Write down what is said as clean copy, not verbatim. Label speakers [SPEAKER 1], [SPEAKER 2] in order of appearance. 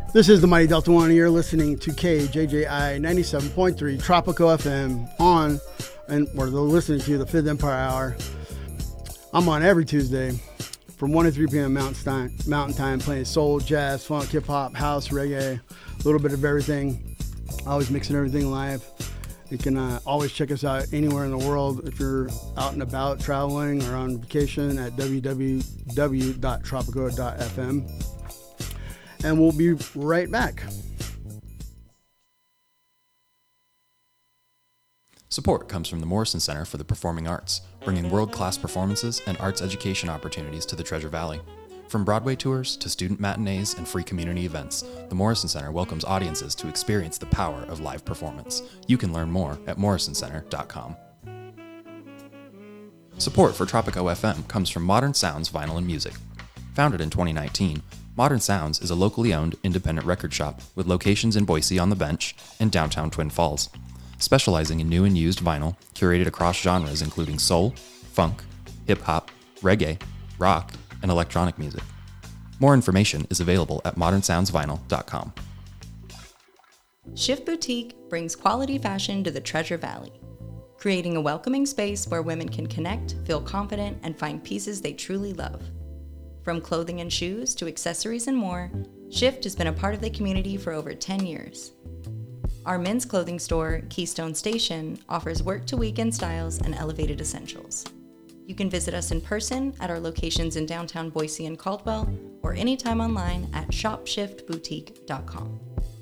[SPEAKER 1] This is the Mighty Delta One. You're listening to KJJI 97.3 Tropico FM on, and we're listening to the Fifth Empire Hour. I'm on every Tuesday from 1 to 3 p.m. Mountain Time, playing soul, jazz, funk, hip hop, house, reggae, a little bit of everything. Always mixing everything live. You can always check us out anywhere in the world if you're out and about traveling or on vacation at www.tropico.fm. And we'll be right back.
[SPEAKER 2] Support comes from the Morrison Center for the Performing Arts, bringing world-class performances and arts education opportunities to the Treasure Valley. From Broadway tours to student matinees and free community events, the Morrison Center welcomes audiences to experience the power of live performance. You can learn more at morrisoncenter.com. Support for Tropico FM comes from Modern Sounds Vinyl and Music. Founded in 2019, Modern Sounds is a locally owned independent record shop with locations in Boise on the Bench and downtown Twin Falls. Specializing in new and used vinyl, curated across genres including soul, funk, hip-hop, reggae, rock, and electronic music. More information is available at modernsoundsvinyl.com.
[SPEAKER 3] Shift Boutique brings quality fashion to the Treasure Valley, creating a welcoming space where women can connect, feel confident, and find pieces they truly love. From clothing and shoes to accessories and more, Shift has been a part of the community for over 10 years. Our men's clothing store, Keystone Station, offers work-to-weekend styles and elevated essentials. You can visit us in person at our locations in downtown Boise and Caldwell, or anytime online at shopshiftboutique.com.